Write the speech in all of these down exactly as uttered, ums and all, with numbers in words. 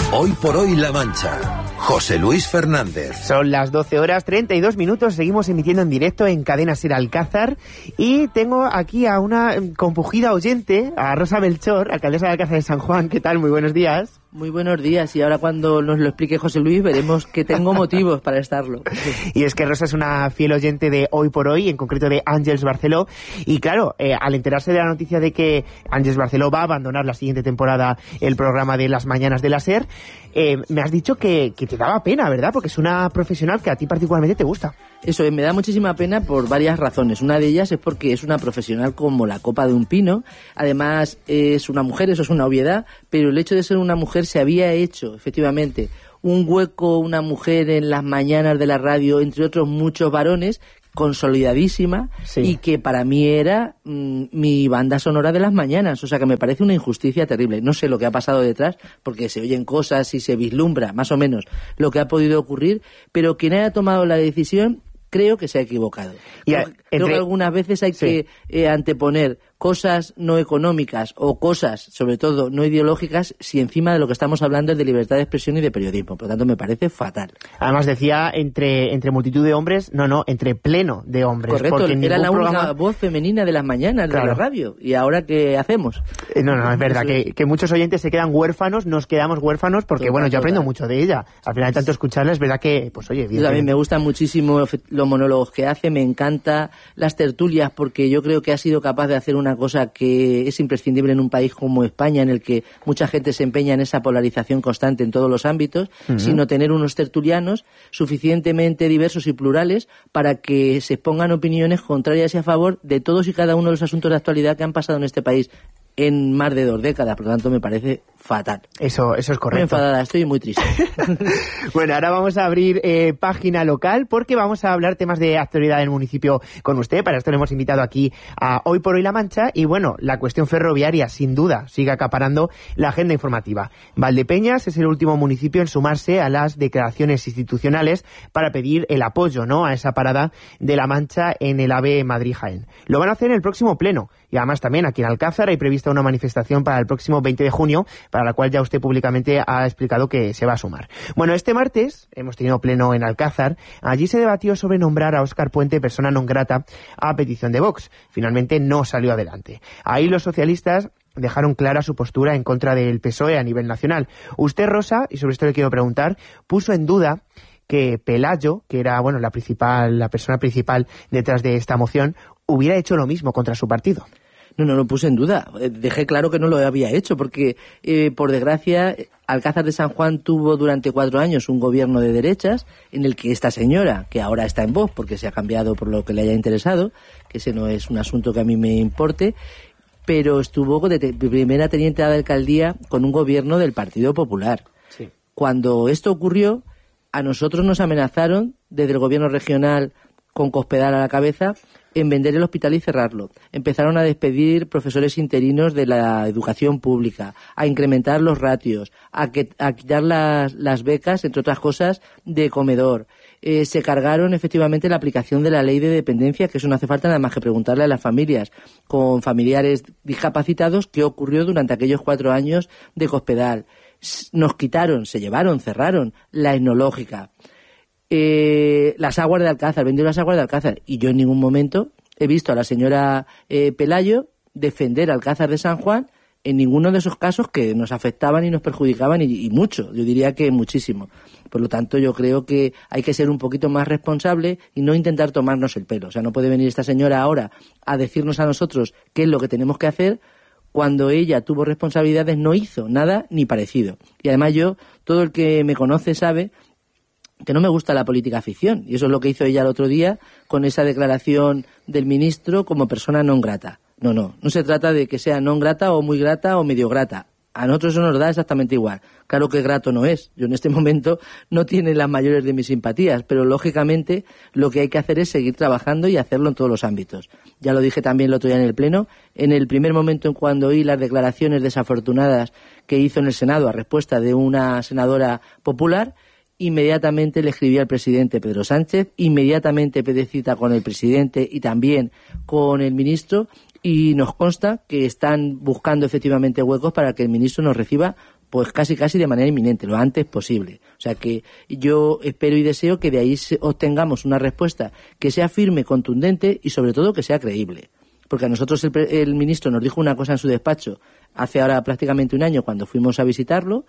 Hoy por hoy La Mancha. José Luis Fernández. Son las doce horas treinta y dos minutos, seguimos emitiendo en directo en Cadena Ser Alcázar y tengo aquí a una compugida oyente, a Rosa Belchor, alcaldesa de Alcázar de San Juan. ¿Qué tal? Muy buenos días. Muy buenos días, y ahora cuando nos lo explique José Luis veremos que tengo motivos para estarlo. Y es que Rosa es una fiel oyente de Hoy por Hoy, en concreto de Àngels Barceló, y claro, eh, al enterarse de la noticia de que Àngels Barceló va a abandonar la siguiente temporada el programa de Las Mañanas de la Ser, eh, me has dicho que, que te daba pena, ¿verdad? Porque es una profesional que a ti particularmente te gusta. Eso me da muchísima pena por varias razones. Una de ellas es porque es una profesional como la copa de un pino. Además es una mujer, eso es una obviedad, pero el hecho de ser una mujer se había hecho, efectivamente, un hueco, una mujer en las mañanas de la radio, entre otros muchos varones, consolidadísima, sí. Y que para mí era mmm, mi banda sonora de las mañanas. O sea que me parece una injusticia terrible. No sé lo que ha pasado detrás, porque se oyen cosas y se vislumbra más o menos lo que ha podido ocurrir, pero quien haya tomado la decisión creo que se ha equivocado. Y a, creo, entre... creo que algunas veces hay sí. que eh, anteponer cosas no económicas o cosas, sobre todo, no ideológicas, si encima de lo que estamos hablando es de libertad de expresión y de periodismo. Por lo tanto, me parece fatal. Además, decía entre entre multitud de hombres, no, no, entre pleno de hombres. Correcto, era la programa... única voz femenina de las mañanas claro. de la radio. ¿Y ahora qué hacemos? Eh, no, no, es verdad, que, que muchos oyentes se quedan huérfanos, nos quedamos huérfanos, porque total, bueno, yo aprendo total. mucho de ella. Al final de tanto escucharla, es verdad que, pues oye... Bien, a mí me gustan muchísimo los monólogos que hace, me encanta las tertulias, porque yo creo que ha sido capaz de hacer una cosa que es imprescindible en un país como España, en el que mucha gente se empeña en esa polarización constante en todos los ámbitos, uh-huh. sino tener unos tertulianos suficientemente diversos y plurales para que se expongan opiniones contrarias y a favor de todos y cada uno de los asuntos de actualidad que han pasado en este país en más de dos décadas. Por lo tanto, me parece fatal. Eso, eso es correcto. Muy enfadada, estoy muy triste. Bueno, ahora vamos a abrir eh, página local, porque vamos a hablar temas de actualidad del municipio con usted. Para esto le hemos invitado aquí a Hoy por Hoy La Mancha, y bueno, la cuestión ferroviaria, sin duda, sigue acaparando la agenda informativa. Valdepeñas es el último municipio en sumarse a las declaraciones institucionales para pedir el apoyo, ¿no?, a esa parada de La Mancha en el AVE Madrid-Jaén. Lo van a hacer en el próximo pleno, y además también aquí en Alcázar hay prevista una manifestación para el próximo veinte de junio, para la cual ya usted públicamente ha explicado que se va a sumar. Bueno, este martes hemos tenido pleno en Alcázar. Allí se debatió sobre nombrar a Óscar Puente persona non grata a petición de Vox. Finalmente no salió adelante. Ahí los socialistas dejaron clara su postura en contra del P S O E a nivel nacional. Usted, Rosa, y sobre esto le quiero preguntar, puso en duda que Pelayo, que era bueno la principal, la persona principal detrás de esta moción, hubiera hecho lo mismo contra su partido. No, no lo puse en duda. Dejé claro que no lo había hecho, porque, eh, por desgracia, Alcázar de San Juan tuvo durante cuatro años un gobierno de derechas en el que esta señora, que ahora está en Vox porque se ha cambiado por lo que le haya interesado, que ese no es un asunto que a mí me importe, pero estuvo de primera teniente de alcaldía con un gobierno del Partido Popular. Sí. Cuando esto ocurrió, a nosotros nos amenazaron desde el gobierno regional, con Cospedal a la cabeza, en vender el hospital y cerrarlo. Empezaron a despedir profesores interinos de la educación pública, a incrementar los ratios, a, que, a quitar las, las becas, entre otras cosas, de comedor. Eh, se cargaron efectivamente la aplicación de la ley de dependencia, que eso no hace falta nada más que preguntarle a las familias con familiares discapacitados qué ocurrió durante aquellos cuatro años de Cospedal. Nos quitaron, se llevaron, cerraron la etnológica. Eh, las aguas de Alcázar, vendieron las aguas de Alcázar, y yo en ningún momento he visto a la señora eh, Pelayo defender Alcázar de San Juan en ninguno de esos casos que nos afectaban y nos perjudicaban, y, y mucho, yo diría que muchísimo. Por lo tanto, yo creo que hay que ser un poquito más responsable y no intentar tomarnos el pelo. O sea, no puede venir esta señora ahora a decirnos a nosotros qué es lo que tenemos que hacer, cuando ella tuvo responsabilidades, no hizo nada ni parecido. Y además yo, todo el que me conoce sabe que no me gusta la política ficción, y eso es lo que hizo ella el otro día con esa declaración del ministro como persona non grata. No, no, no se trata de que sea non grata o muy grata o medio grata. A nosotros eso nos da exactamente igual. Claro que grato no es. Yo en este momento no tiene las mayores de mis simpatías, pero lógicamente lo que hay que hacer es seguir trabajando y hacerlo en todos los ámbitos. Ya lo dije también el otro día en el Pleno. En el primer momento en cuando oí las declaraciones desafortunadas que hizo en el Senado a respuesta de una senadora popular, inmediatamente le escribí al presidente Pedro Sánchez, inmediatamente pedí cita con el presidente y también con el ministro, y nos consta que están buscando efectivamente huecos para que el ministro nos reciba pues casi casi de manera inminente, lo antes posible. O sea que yo espero y deseo que de ahí obtengamos una respuesta que sea firme, contundente y sobre todo que sea creíble. Porque a nosotros el, el ministro nos dijo una cosa en su despacho hace ahora prácticamente un año cuando fuimos a visitarlo,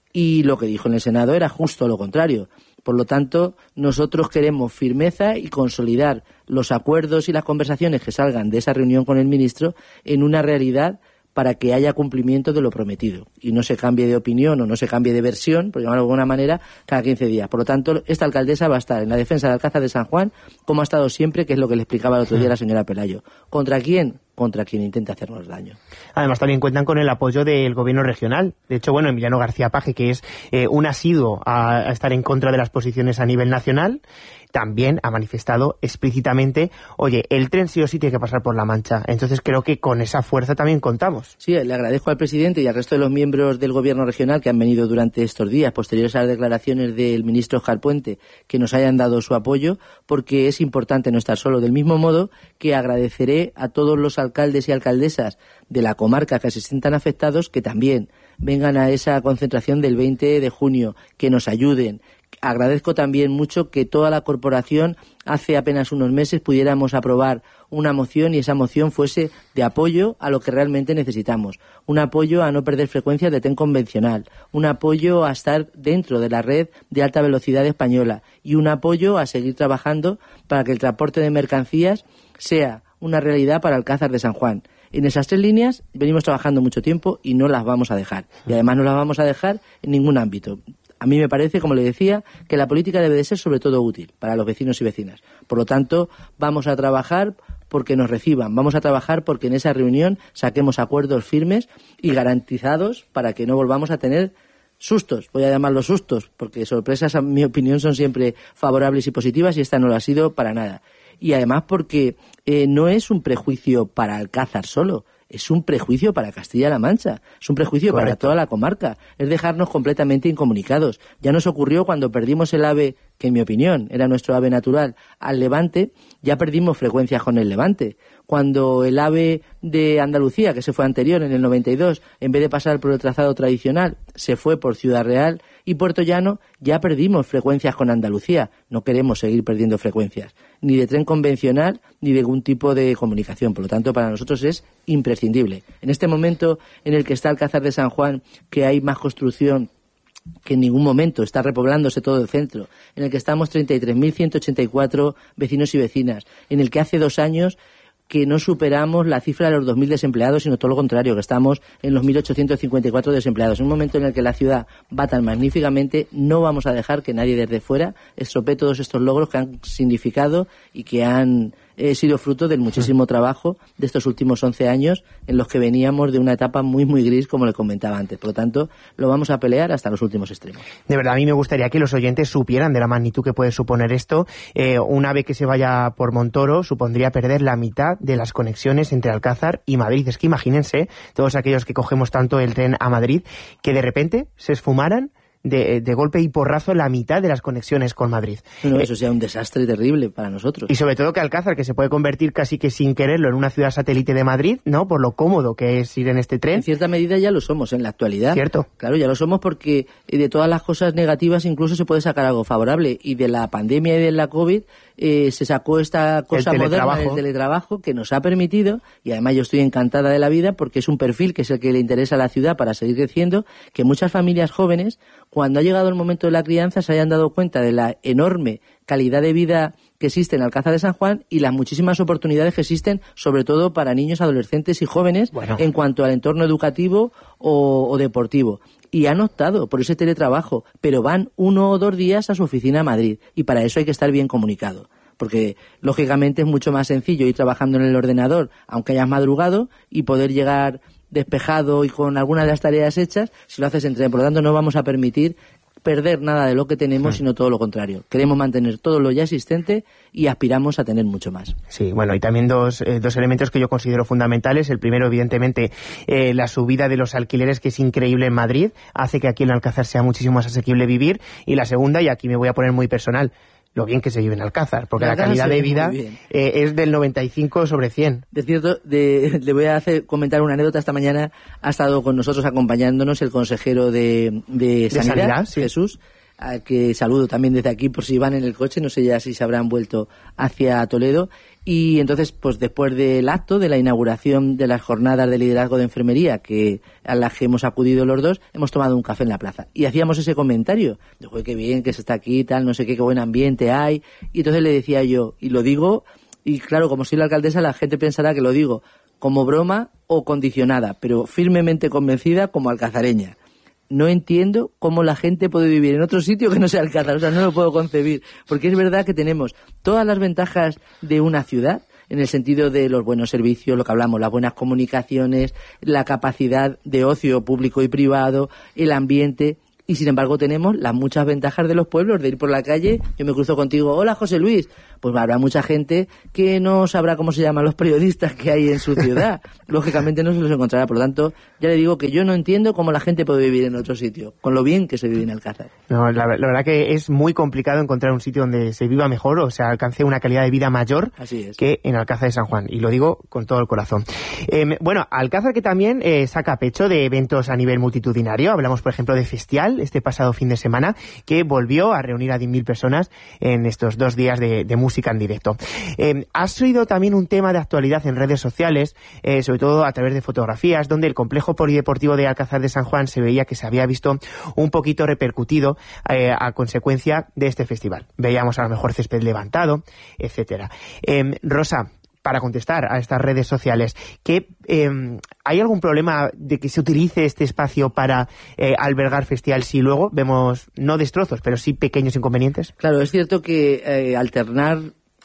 y lo que dijo en el Senado era justo lo contrario. Por lo tanto, nosotros queremos firmeza y consolidar los acuerdos y las conversaciones que salgan de esa reunión con el ministro en una realidad para que haya cumplimiento de lo prometido y no se cambie de opinión o no se cambie de versión, por llamarlo de alguna manera, cada quince días. Por lo tanto, esta alcaldesa va a estar en la defensa del Alcázar de San Juan, como ha estado siempre, que es lo que le explicaba el otro día la señora Pelayo. ¿Contra quién? Contra quien intente hacernos daño. Además, también cuentan con el apoyo del gobierno regional. De hecho, bueno, Emiliano García Paje, que es eh, un asiduo a, a estar en contra de las posiciones a nivel nacional, también ha manifestado explícitamente, oye, el tren sí o sí tiene que pasar por La Mancha. Entonces creo que con esa fuerza también contamos. Sí, le agradezco al presidente y al resto de los miembros del gobierno regional que han venido durante estos días, posteriores a las declaraciones del ministro Óscar Puente, que nos hayan dado su apoyo, porque es importante no estar solo. Del mismo modo que agradeceré a todos los alcaldes y alcaldesas de la comarca que se sientan afectados, que también vengan a esa concentración del veinte de junio, que nos ayuden. Agradezco también mucho que toda la corporación hace apenas unos meses pudiéramos aprobar una moción y esa moción fuese de apoyo a lo que realmente necesitamos. Un apoyo a no perder frecuencias de tren convencional, un apoyo a estar dentro de la red de alta velocidad española y un apoyo a seguir trabajando para que el transporte de mercancías sea una realidad para Alcázar de San Juan. En esas tres líneas venimos trabajando mucho tiempo y no las vamos a dejar. Y además no las vamos a dejar en ningún ámbito. A mí me parece, como le decía, que la política debe de ser sobre todo útil para los vecinos y vecinas. Por lo tanto, vamos a trabajar porque nos reciban, vamos a trabajar porque en esa reunión saquemos acuerdos firmes y garantizados para que no volvamos a tener sustos, voy a llamarlos sustos, porque sorpresas, en mi opinión, son siempre favorables y positivas y esta no lo ha sido para nada. Y además porque eh, no es un prejuicio para Alcázar solo, es un prejuicio para Castilla-La Mancha, es un prejuicio Correcto. Para toda la comarca, es dejarnos completamente incomunicados. Ya nos ocurrió cuando perdimos el AVE, que en mi opinión era nuestro AVE natural, al Levante, ya perdimos frecuencias con el Levante. Cuando el AVE de Andalucía, que se fue anterior, en el noventa y dos, en vez de pasar por el trazado tradicional, se fue por Ciudad Real y Puerto Llano, ya perdimos frecuencias con Andalucía. No queremos seguir perdiendo frecuencias, ni de tren convencional, ni de ningún tipo de comunicación. Por lo tanto, para nosotros es imprescindible. En este momento en el que está Alcázar de San Juan, que hay más construcción que en ningún momento, está repoblándose todo el centro, en el que estamos treinta y tres mil ciento ochenta y cuatro vecinos y vecinas, en el que hace dos años que no superamos la cifra de los dos mil desempleados, sino todo lo contrario, que estamos en los mil ochocientos cincuenta y cuatro desempleados. En un momento en el que la ciudad va tan magníficamente, no vamos a dejar que nadie desde fuera estropee todos estos logros que han significado y que han eh, sido fruto del muchísimo trabajo de estos últimos once años en los que veníamos de una etapa muy, muy gris, como le comentaba antes. Por lo tanto, lo vamos a pelear hasta los últimos extremos. De verdad, a mí me gustaría que los oyentes supieran de la magnitud que puede suponer esto. Eh, un AVE que se vaya por Montoro supondría perder la mitad de las conexiones entre Alcázar y Madrid. Es que imagínense, todos aquellos que cogemos tanto el tren a Madrid, que de repente se esfumaran De, de golpe y porrazo la mitad de las conexiones con Madrid. No, eso sea un desastre terrible para nosotros. Y sobre todo que Alcázar, que se puede convertir casi que sin quererlo en una ciudad satélite de Madrid, ¿no? Por lo cómodo que es ir en este tren. En cierta medida ya lo somos en la actualidad. Cierto. Claro, ya lo somos porque de todas las cosas negativas incluso se puede sacar algo favorable. Y de la pandemia y de la COVID eh, se sacó esta cosa moderna del teletrabajo que nos ha permitido, y además yo estoy encantada de la vida porque es un perfil que es el que le interesa a la ciudad para seguir creciendo, que muchas familias jóvenes, cuando ha llegado el momento de la crianza, se hayan dado cuenta de la enorme calidad de vida que existe en Alcázar de San Juan y las muchísimas oportunidades que existen, sobre todo para niños, adolescentes y jóvenes, bueno, en cuanto al entorno educativo o, o deportivo. Y han optado por ese teletrabajo, pero van uno o dos días a su oficina a Madrid, y para eso hay que estar bien comunicado. Porque, lógicamente, es mucho más sencillo ir trabajando en el ordenador, aunque hayas madrugado, y poder llegar despejado y con algunas de las tareas hechas si lo haces en tren. Por lo tanto, no vamos a permitir perder nada de lo que tenemos, sino todo lo contrario. Queremos mantener todo lo ya existente y aspiramos a tener mucho más. Sí, bueno, y también dos, eh, dos elementos que yo considero fundamentales. El primero, evidentemente, eh, la subida de los alquileres, que es increíble en Madrid, hace que aquí en Alcázar sea muchísimo más asequible vivir. Y la segunda, y aquí me voy a poner muy personal, lo bien que se vive en Alcázar, porque en la Alcázar calidad de vida eh, es del noventa y cinco sobre cien. De cierto, de, le voy a hacer comentar una anécdota. Esta mañana ha estado con nosotros acompañándonos el consejero de, de Sanidad, de Sanidad sí. Jesús, a que saludo también desde aquí por si van en el coche, no sé ya si se habrán vuelto hacia Toledo. Y entonces, pues después del acto de la inauguración de las jornadas de liderazgo de enfermería, que a las que hemos acudido los dos, hemos tomado un café en la plaza. Y hacíamos ese comentario, de joder, qué bien que se está aquí, tal, no sé qué, qué buen ambiente hay. Y entonces le decía yo, y lo digo, y claro, como soy la alcaldesa, la gente pensará que lo digo como broma o condicionada, pero firmemente convencida como alcazareña. No entiendo cómo la gente puede vivir en otro sitio que no sea Alcázar, o sea, no lo puedo concebir, porque es verdad que tenemos todas las ventajas de una ciudad, en el sentido de los buenos servicios, lo que hablamos, las buenas comunicaciones, la capacidad de ocio público y privado, el ambiente, y sin embargo tenemos las muchas ventajas de los pueblos, de ir por la calle, yo me cruzo contigo, hola José Luis, pues habrá mucha gente que no sabrá cómo se llaman los periodistas que hay en su ciudad, lógicamente no se los encontrará, por lo tanto, ya le digo que yo no entiendo cómo la gente puede vivir en otro sitio, con lo bien que se vive en Alcázar. No, la, la verdad que es muy complicado encontrar un sitio donde se viva mejor, o sea, alcance una calidad de vida mayor que en Alcázar de San Juan, y lo digo con todo el corazón. Eh, bueno, Alcázar que también eh, saca pecho de eventos a nivel multitudinario, hablamos por ejemplo de Festial, este pasado fin de semana, que volvió a reunir a diez mil personas en estos dos días de, de música en directo. Eh, ha sido también un tema de actualidad en redes sociales, eh, sobre todo a través de fotografías, donde el complejo polideportivo de Alcázar de San Juan se veía que se había visto un poquito repercutido eh, a consecuencia de este festival. Veíamos a lo mejor césped levantado, etcétera. Eh, Rosa, para contestar a estas redes sociales, ¿qué, eh, ¿hay algún problema de que se utilice este espacio para eh, albergar festival si luego vemos, no destrozos, pero sí pequeños inconvenientes? Claro, es cierto que eh, alternar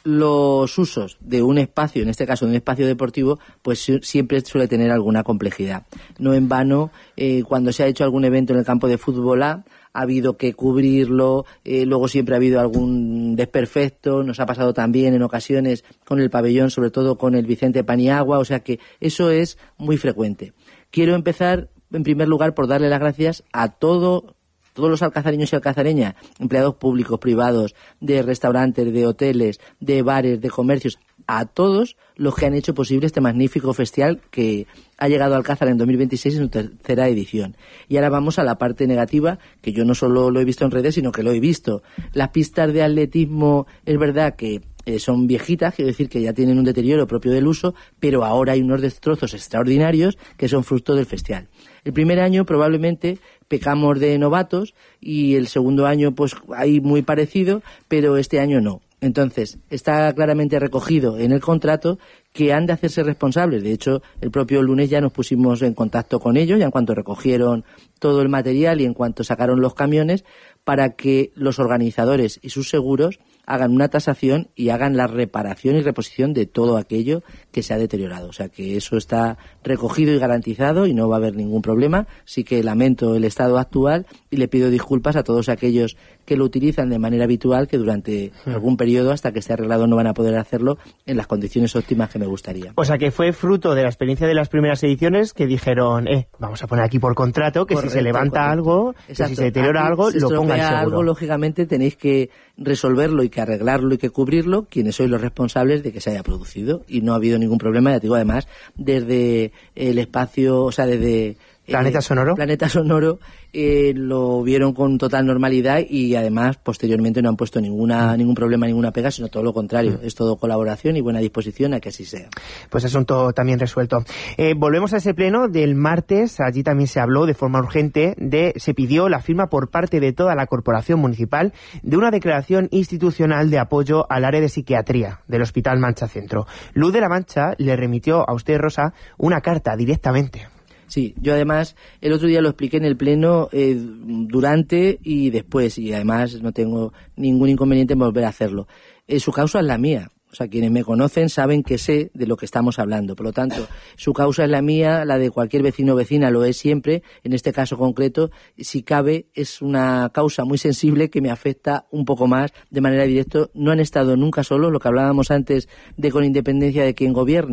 los usos de un espacio, en este caso de un espacio deportivo, pues siempre suele tener alguna complejidad. No en vano, eh, cuando se ha hecho algún evento en el campo de fútbol A, ha habido que cubrirlo, eh, luego siempre ha habido algún desperfecto, nos ha pasado también en ocasiones con el pabellón, sobre todo con el Vicente Paniagua, o sea que eso es muy frecuente. Quiero empezar, en primer lugar, por darle las gracias a todo, todos los alcazareños y alcazareñas, empleados públicos, privados, de restaurantes, de hoteles, de bares, de comercios, a todos los que han hecho posible este magnífico festival que ha llegado a Alcázar en dos mil veintiséis en su tercera edición. Y ahora vamos a la parte negativa, que yo no solo lo he visto en redes, sino que lo he visto. Las pistas de atletismo, es verdad que eh, son viejitas, quiero decir que ya tienen un deterioro propio del uso, pero ahora hay unos destrozos extraordinarios que son fruto del festival. El primer año probablemente pecamos de novatos y el segundo año pues hay muy parecido, pero este año no. Entonces, está claramente recogido en el contrato que han de hacerse responsables. De hecho, el propio lunes ya nos pusimos en contacto con ellos, ya en cuanto recogieron todo el material y en cuanto sacaron los camiones, para que los organizadores y sus seguros hagan una tasación y hagan la reparación y reposición de todo aquello que se ha deteriorado. O sea que eso está recogido y garantizado y no va a haber ningún problema. Sí que lamento el estado actual y le pido disculpas a todos aquellos que lo utilizan de manera habitual, que durante algún periodo, hasta que esté arreglado, no van a poder hacerlo en las condiciones óptimas que me gustaría. O sea que fue fruto de la experiencia de las primeras ediciones que dijeron, eh, vamos a poner aquí por contrato que correcto, si se levanta correcto. algo, que si se deteriora aquí, algo, si lo ponga el seguro. Algo, lógicamente, tenéis que resolverlo y que arreglarlo y que cubrirlo, quienes sois los responsables de que se haya producido. Y no ha habido ningún problema, ya te digo, además, desde el espacio, o sea, desde... Planeta Sonoro. Eh, Planeta Sonoro eh, lo vieron con total normalidad y además posteriormente no han puesto ninguna mm. ningún problema, ninguna pega, sino todo lo contrario. Mm. Es todo colaboración y buena disposición a que así sea. Pues asunto también resuelto. Eh, volvemos a ese pleno del martes. Allí también se habló de forma urgente de, se pidió la firma por parte de toda la corporación municipal de una declaración institucional de apoyo al área de psiquiatría del Hospital Mancha Centro. Luz de la Mancha le remitió a usted, Rosa, una carta directamente. Sí, yo además el otro día lo expliqué en el pleno eh, durante y después, y además no tengo ningún inconveniente en volver a hacerlo. Eh, su causa es la mía. O sea, quienes me conocen saben que sé de lo que estamos hablando. Por lo tanto, su causa es la mía, la de cualquier vecino o vecina lo es siempre. En este caso concreto, si cabe, es una causa muy sensible que me afecta un poco más de manera directa. No han estado nunca solos, lo que hablábamos antes de con independencia de quien gobierne.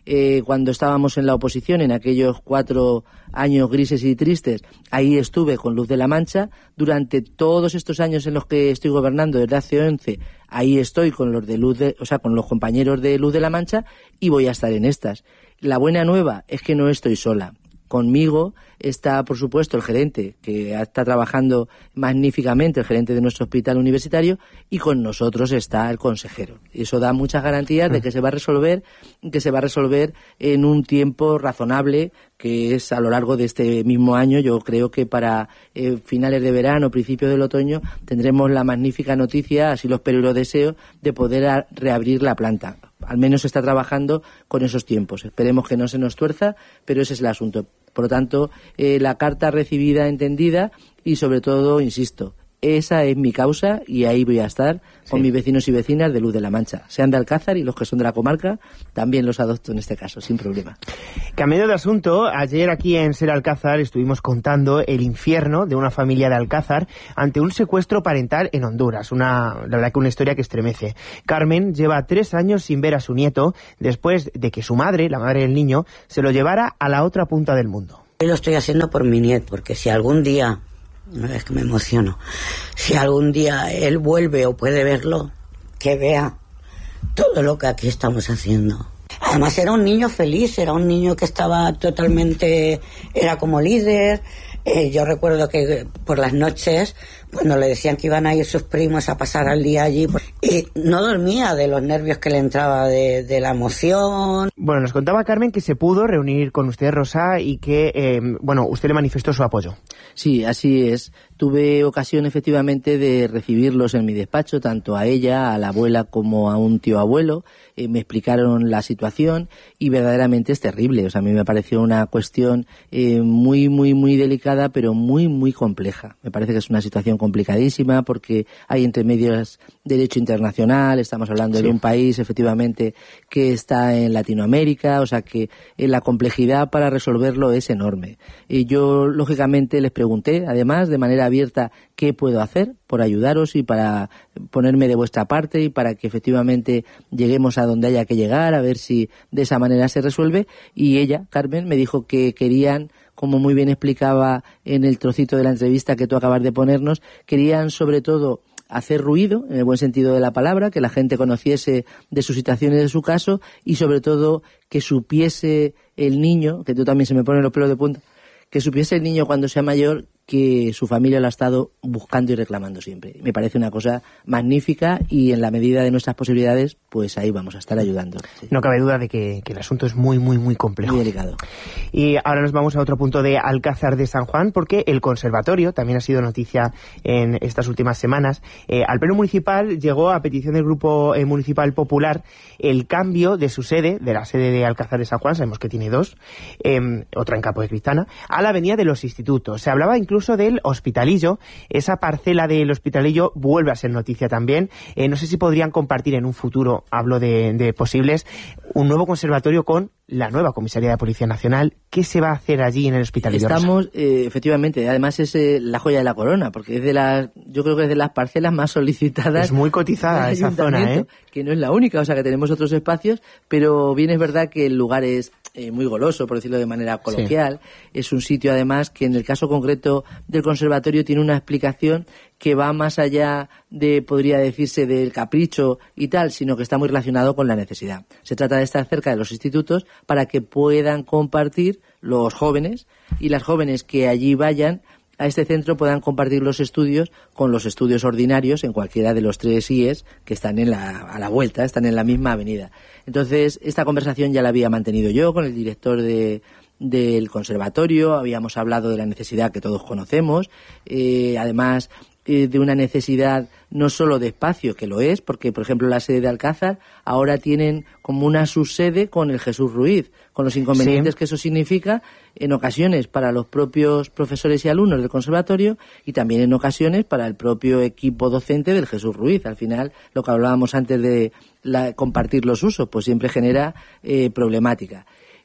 eh, cuando estábamos en la oposición, en aquellos cuatro años grises y tristes, ahí estuve con Luz de la Mancha. Durante todos estos años en los que estoy gobernando, desde hace once, ahí estoy con los de Luz de, o sea, con los compañeros de Luz de la Mancha, y voy a estar en estas. La buena nueva es que no estoy sola. Conmigo está, por supuesto, el gerente, que está trabajando magníficamente, el gerente de nuestro hospital universitario, y con nosotros está el consejero. Eso da muchas garantías de que se va a resolver, que se va a resolver en un tiempo razonable, que es a lo largo de este mismo año. Yo creo que para eh, finales de verano, principios del otoño, tendremos la magnífica noticia, así lo espero y lo deseo, de poder a, reabrir la planta. Al menos se está trabajando con esos tiempos. Esperemos que no se nos tuerza, pero ese es el asunto. Por lo tanto, eh, la carta recibida, entendida, y sobre todo, insisto, esa es mi causa y ahí voy a estar con sí. mis vecinos y vecinas de Luz de la Mancha. Sean de Alcázar y los que son de la comarca, también los adopto en este caso, sin problema. Cambiando de asunto, ayer aquí en Ser Alcázar estuvimos contando el infierno de una familia de Alcázar ante un secuestro parental en Honduras. Una, la verdad que una historia que estremece. Carmen lleva tres años sin ver a su nieto después de que su madre, la madre del niño, se lo llevara a la otra punta del mundo. Yo lo estoy haciendo por mi nieto, porque si algún día... No, es que me emociono. Si algún día él vuelve o puede verlo, que vea todo lo que aquí estamos haciendo. Además era un niño feliz, era un niño que estaba totalmente, era como líder. Eh, yo recuerdo que por las noches, cuando le decían que iban a ir sus primos a pasar el día allí, y no dormía de los nervios que le entraba de, de la emoción. Bueno, nos contaba Carmen que se pudo reunir con usted, Rosa, y que, eh, bueno, usted le manifestó su apoyo. Sí, así es. Tuve ocasión efectivamente de recibirlos en mi despacho, tanto a ella, a la abuela, como a un tío abuelo. Eh, me explicaron la situación y verdaderamente es terrible. O sea, a mí me pareció una cuestión eh, muy, muy, muy delicada, pero muy, muy compleja. Me parece que es una situación complicadísima porque hay entre medios derecho internacional, estamos hablando sí. de un país efectivamente que está en Latinoamérica, o sea que eh, la complejidad para resolverlo es enorme. Y yo, lógicamente, les pregunté, además, de manera abierta, qué puedo hacer por ayudaros y para ponerme de vuestra parte y para que efectivamente lleguemos a donde haya que llegar, a ver si de esa manera se resuelve. Y ella, Carmen, me dijo que querían, como muy bien explicaba en el trocito de la entrevista que tú acabas de ponernos, querían sobre todo hacer ruido, en el buen sentido de la palabra, que la gente conociese de su situación y de su caso, y sobre todo que supiese el niño, que tú también se me ponen los pelos de punta, que supiese el niño cuando sea mayor que su familia lo ha estado buscando y reclamando siempre. Me parece una cosa magnífica y en la medida de nuestras posibilidades, pues ahí vamos a estar ayudando. Sí. No cabe duda de que, que el asunto es muy, muy, muy complejo. Muy delicado. Y ahora nos vamos a otro punto de Alcázar de San Juan, porque el conservatorio también ha sido noticia en estas últimas semanas. Eh, al Pleno Municipal llegó a petición del Grupo eh, Municipal Popular el cambio de su sede, de la sede de Alcázar de San Juan, sabemos que tiene dos, eh, otra en Campo de Cristana, a la Avenida de los Institutos. Se hablaba incluso Incluso del Hospitalillo, esa parcela del Hospitalillo vuelve a ser noticia también. Eh, no sé si podrían compartir en un futuro, hablo de, de posibles, un nuevo conservatorio con la nueva Comisaría de Policía Nacional. ¿Qué se va a hacer allí en el Hospitalillo? Estamos, eh, efectivamente, además es eh, la joya de la corona, porque es de las, yo creo que es de las parcelas más solicitadas. Es muy cotizada esa zona, ¿eh? Que no es la única, o sea que tenemos otros espacios, pero bien es verdad que el lugar es eh, muy goloso, por decirlo de manera coloquial. Sí. Es un sitio, además, que en el caso concreto del conservatorio tiene una explicación que va más allá de, podría decirse, del capricho y tal, sino que está muy relacionado con la necesidad. Se trata de estar cerca de los institutos para que puedan compartir los jóvenes y las jóvenes que allí vayan a este centro puedan compartir los estudios con los estudios ordinarios en cualquiera de los tres I E S que están en la, a la vuelta, están en la misma avenida. Entonces, esta conversación ya la había mantenido yo con el director de del conservatorio, habíamos hablado de la necesidad que todos conocemos, eh, además eh, de una necesidad no solo de espacio, que lo es, porque por ejemplo la sede de Alcázar ahora tienen como una subsede con el Jesús Ruiz, con los inconvenientes sí. que eso significa en ocasiones para los propios profesores y alumnos del conservatorio y también en ocasiones para el propio equipo docente del Jesús Ruiz. Al final, lo que hablábamos antes de la, compartir los usos, pues siempre genera eh, problemática.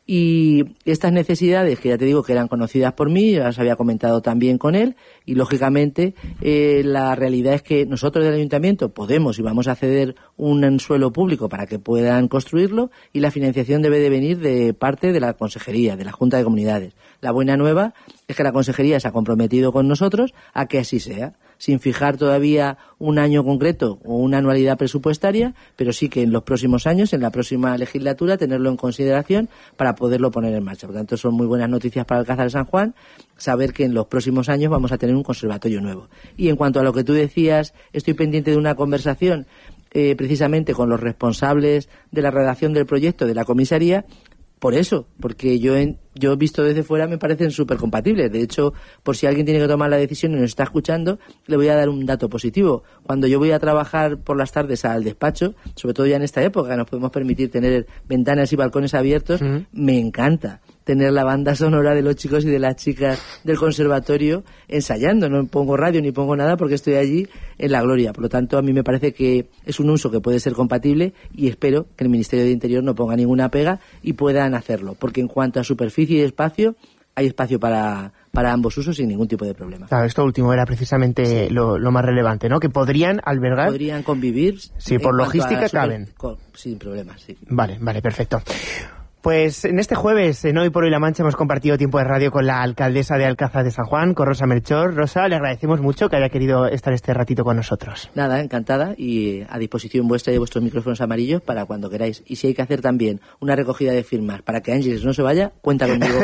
Y estas necesidades, que ya te digo que eran conocidas por mí, ya las había comentado también con él, y lógicamente eh, la realidad es que nosotros del Ayuntamiento podemos y vamos a ceder un suelo público para que puedan construirlo, y la financiación debe de venir de parte de la Consejería, de la Junta de Comunidades. La buena nueva es que la Consejería se ha comprometido con nosotros a que así sea, sin fijar todavía un año concreto o una anualidad presupuestaria, pero sí que en los próximos años, en la próxima legislatura, tenerlo en consideración para poderlo poner en marcha. Por lo tanto, son muy buenas noticias para Alcázar de San Juan, saber que en los próximos años vamos a tener un conservatorio nuevo. Y en cuanto a lo que tú decías, estoy pendiente de una conversación eh, precisamente con los responsables de la redacción del proyecto de la comisaría, por eso, porque yo en, yo visto desde fuera me parecen súper compatibles. De hecho, por si alguien tiene que tomar la decisión y nos está escuchando, le voy a dar un dato positivo. Cuando yo voy a trabajar por las tardes al despacho, sobre todo ya en esta época, nos podemos permitir tener ventanas y balcones abiertos, mm. me encanta tener la banda sonora de los chicos y de las chicas del conservatorio ensayando. No pongo radio ni pongo nada porque estoy allí en la gloria. Por lo tanto, a mí me parece que es un uso que puede ser compatible y espero que el Ministerio de Interior no ponga ninguna pega y puedan hacerlo. Porque en cuanto a superficie y espacio, hay espacio para, para ambos usos sin ningún tipo de problema. Claro, esto último era precisamente sí. lo, lo más relevante, ¿no? Que podrían albergar... Podrían convivir... Sí, por logística caben. Con, sin problemas, sí. Vale, vale, perfecto. Pues en este jueves, en Hoy por Hoy La Mancha, hemos compartido tiempo de radio con la alcaldesa de Alcázar de San Juan, con Rosa Melchor. Rosa, le agradecemos mucho que haya querido estar este ratito con nosotros. Nada, encantada y a disposición vuestra y de vuestros micrófonos amarillos para cuando queráis. Y si hay que hacer también una recogida de firmas para que Ángeles no se vaya, cuenta conmigo.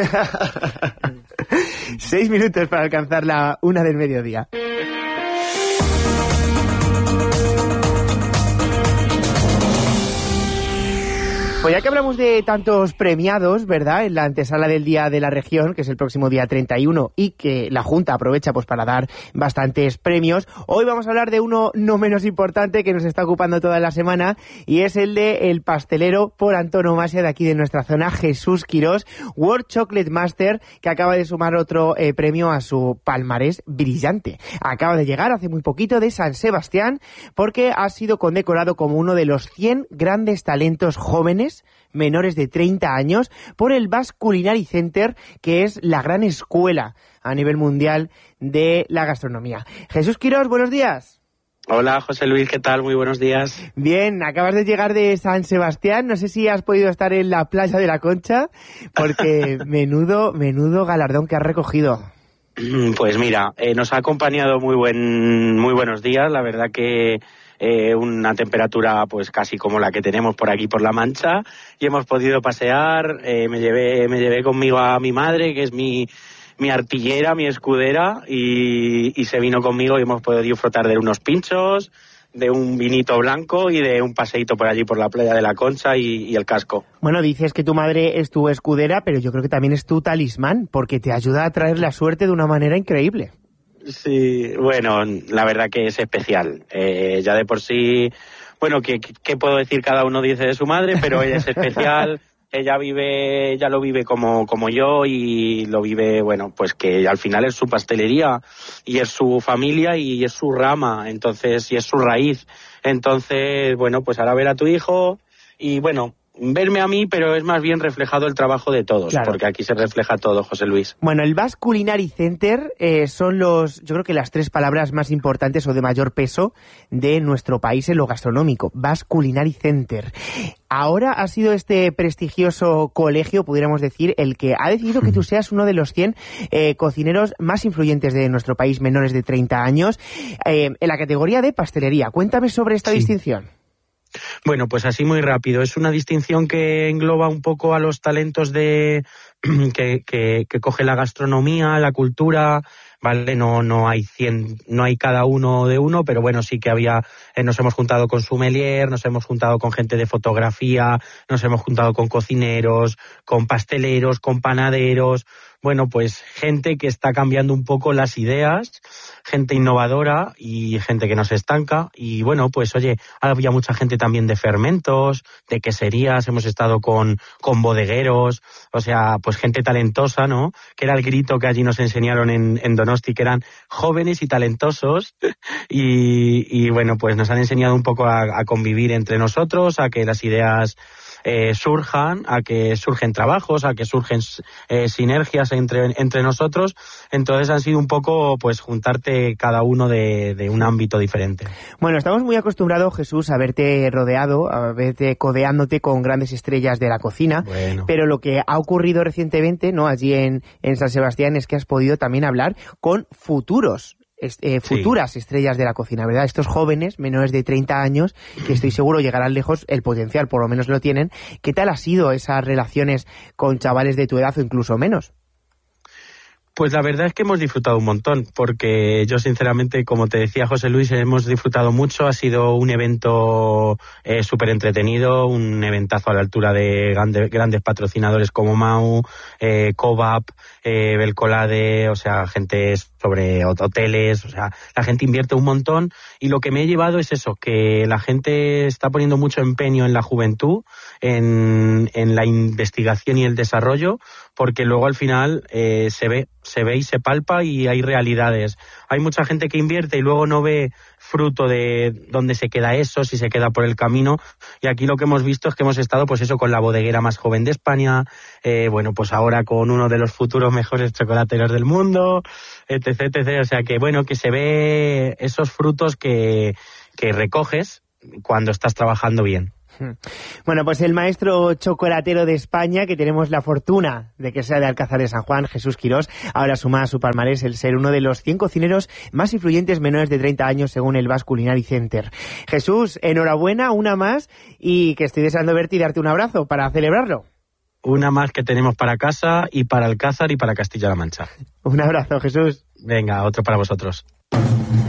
Seis minutos para alcanzar la una del mediodía. Pues ya que hablamos de tantos premiados, ¿verdad?, en la antesala del Día de la Región, que es el próximo día treinta y uno, y que la Junta aprovecha pues para dar bastantes premios, hoy vamos a hablar de uno no menos importante que nos está ocupando toda la semana, y es el de el pastelero por antonomasia de aquí de nuestra zona, Jesús Quirós, World Chocolate Master, que acaba de sumar otro eh, premio a su palmarés brillante. Acaba de llegar hace muy poquito de San Sebastián, porque ha sido condecorado como uno de los cien grandes talentos jóvenes menores de treinta años por el Basque Culinary Center, que es la gran escuela a nivel mundial de la gastronomía. Jesús Quirós, buenos días. Hola, José Luis, ¿qué tal? Muy buenos días. Bien, acabas de llegar de San Sebastián, no sé si has podido estar en la playa de la Concha, porque menudo, menudo galardón que has recogido. Pues mira, eh, nos ha acompañado muy buen, muy buenos días, la verdad que Eh, una temperatura pues casi como la que tenemos por aquí por La Mancha, y hemos podido pasear. eh, me llevé me llevé conmigo a mi madre, que es mi mi artillera, mi escudera, y, y se vino conmigo y hemos podido disfrutar de unos pinchos, de un vinito blanco y de un paseíto por allí por la playa de la Concha y, y el casco. Bueno, dices que tu madre es tu escudera, pero yo creo que también es tu talismán, porque te ayuda a traer la suerte de una manera increíble. Sí, bueno, la verdad que es especial. Eh, ya de por sí, bueno, ¿qué, qué puedo decir? Cada uno dice de su madre, pero ella es especial. Ella vive, ella lo vive como, como yo, y lo vive, bueno, pues que al final es su pastelería y es su familia y es su rama, entonces, y es su raíz. Entonces, bueno, pues ahora ver a tu hijo y, bueno, verme a mí, pero es más bien reflejado el trabajo de todos, claro, porque aquí se refleja todo, José Luis. Bueno, el Basque Culinary Center eh, son los, yo creo que las tres palabras más importantes o de mayor peso de nuestro país en lo gastronómico. Basque Culinary Center. Ahora ha sido este prestigioso colegio, pudiéramos decir, el que ha decidido que tú seas uno de los cien eh, cocineros más influyentes de nuestro país, menores de treinta años, eh, en la categoría de pastelería. Cuéntame sobre esta sí. distinción. Bueno, pues así muy rápido. Es una distinción que engloba un poco a los talentos de que, que, que coge la gastronomía, la cultura, ¿vale? No, no hay cien, no hay cada uno de uno, pero bueno, sí que había, eh, nos hemos juntado con sommelier, nos hemos juntado con gente de fotografía, nos hemos juntado con cocineros, con pasteleros, con panaderos. Bueno, pues gente que está cambiando un poco las ideas, gente innovadora y gente que no se estanca. Y bueno, pues oye, había mucha gente también de fermentos, de queserías, hemos estado con, con bodegueros, o sea, pues gente talentosa, ¿no? Que era el grito que allí nos enseñaron en, en Donosti, que eran jóvenes y talentosos. y, y bueno, pues nos han enseñado un poco a, a convivir entre nosotros, a que las ideas eh, surjan, a que surgen trabajos, a que surgen eh, sinergias entre, entre nosotros. Entonces han sido un poco pues juntarte cada uno de, de un ámbito diferente. Bueno, estamos muy acostumbrados, Jesús, a verte rodeado, a verte codeándote con grandes estrellas de la cocina, bueno. Pero lo que ha ocurrido recientemente, ¿no?, allí en, en San Sebastián, es que has podido también hablar con futuros Eh, futuras sí. estrellas de la cocina, ¿verdad? Estos jóvenes menores de treinta años que estoy seguro llegarán lejos, el potencial por lo menos lo tienen. ¿Qué tal ha sido esas relaciones con chavales de tu edad o incluso menos? Pues la verdad es que hemos disfrutado un montón, porque yo sinceramente, como te decía José Luis, hemos disfrutado mucho. Ha sido un evento eh, súper entretenido, un eventazo a la altura de grande, grandes patrocinadores como Mau, eh, Cobap, eh, Belcolade, o sea, gente sobre hoteles, o sea, la gente invierte un montón, y lo que me he llevado es eso, que la gente está poniendo mucho empeño en la juventud, en, en la investigación y el desarrollo, porque luego al final eh, se ve, se ve y se palpa y hay realidades. Hay mucha gente que invierte y luego no ve fruto de dónde se queda eso, si se queda por el camino, y aquí lo que hemos visto es que hemos estado pues eso con la bodeguera más joven de España, eh, bueno, pues ahora con uno de los futuros mejores chocolateros del mundo, etc, etcétera. O sea que bueno, que se ve esos frutos que, que recoges cuando estás trabajando bien. Bueno, pues el maestro chocolatero de España, que tenemos la fortuna de que sea de Alcázar de San Juan, Jesús Quirós, ahora suma a su palmarés el ser uno de los cien cocineros más influyentes menores de treinta años según el Basque Culinary Center. Jesús, enhorabuena, una más, y que estoy deseando verte y darte un abrazo para celebrarlo. Una más que tenemos para casa y para Alcázar y para Castilla-La Mancha. Un abrazo, Jesús. Venga, otro para vosotros.